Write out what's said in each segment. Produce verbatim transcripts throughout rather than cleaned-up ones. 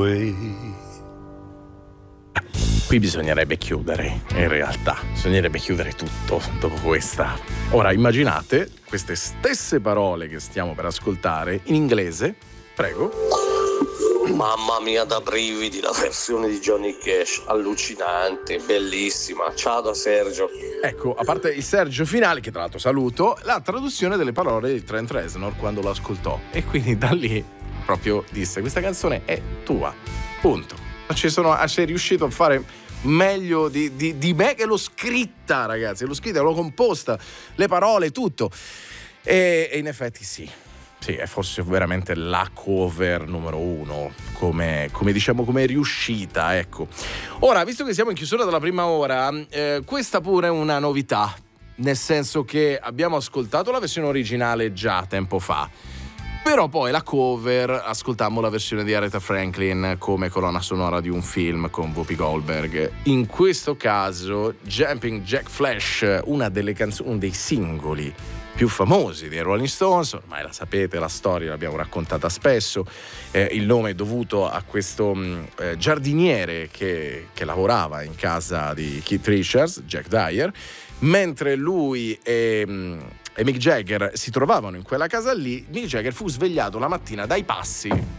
away. Qui bisognerebbe chiudere, in realtà, bisognerebbe chiudere tutto dopo questa. Ora immaginate queste stesse parole che stiamo per ascoltare in inglese, prego. Mamma mia, da brividi, la versione di Johnny Cash, allucinante, bellissima. Ciao da Sergio. Ecco, a parte il Sergio finale, che tra l'altro saluto, la traduzione delle parole di Trent Reznor quando lo ascoltò. E quindi da lì proprio disse: questa canzone è tua, punto. Non ci sono, sei riuscito a fare meglio di, di, di me che l'ho scritta, ragazzi, l'ho scritta, l'ho composta, le parole, tutto. E, e in effetti sì. Sì, è forse veramente la cover numero uno, come, come diciamo, come è riuscita, ecco. Ora, visto che siamo in chiusura della prima ora, eh, questa pure è una novità, nel senso che abbiamo ascoltato la versione originale già tempo fa, però poi la cover, ascoltammo la versione di Aretha Franklin come colonna sonora di un film con Whoopi Goldberg. In questo caso, Jumping Jack Flash, una delle canzoni, uno dei singoli più famosi dei Rolling Stones, ormai la sapete, la storia l'abbiamo raccontata spesso, eh, il nome è dovuto a questo mh, eh, giardiniere che, che lavorava in casa di Keith Richards, Jack Dyer, mentre lui e, mh, e Mick Jagger si trovavano in quella casa lì. Mick Jagger fu svegliato la mattina dai passi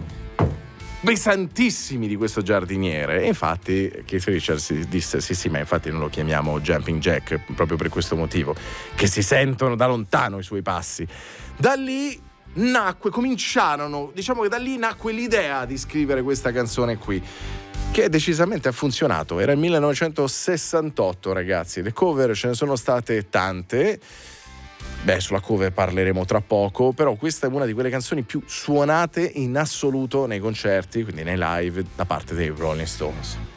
pesantissimi di questo giardiniere, e infatti Keith Richards disse sì sì ma infatti non lo chiamiamo Jumping Jack proprio per questo motivo, che si sentono da lontano i suoi passi. Da lì nacque, cominciarono, diciamo che da lì nacque l'idea di scrivere questa canzone qui, che decisamente ha funzionato. Era il millenovecentosessantotto, ragazzi, le cover ce ne sono state tante. Beh, sulla cover parleremo tra poco, però questa è una di quelle canzoni più suonate in assoluto nei concerti, quindi nei live, da parte dei Rolling Stones.